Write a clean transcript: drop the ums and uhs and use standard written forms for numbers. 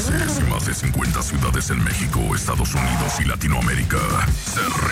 países y más de 50 ciudades en México, Estados Unidos y Latinoamérica. Se